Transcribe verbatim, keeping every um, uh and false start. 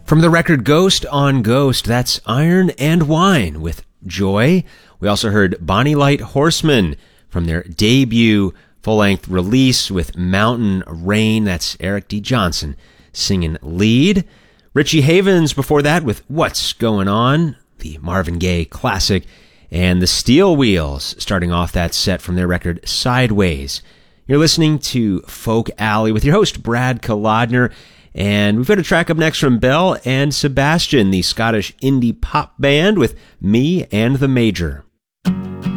From the record Ghost on Ghost, that's Iron and Wine with Joy. We also heard Bonnie Light Horseman from their debut full-length release with Mountain Rain. That's Eric D. Johnson singing lead. Richie Havens before that with What's Going On, the Marvin Gaye classic. And the Steel Wheels starting off that set from their record Sideways. You're listening to Folk Alley with your host Brad Kolodner. And we've got a track up next from Belle and Sebastian, the Scottish indie pop band with Me and the Major.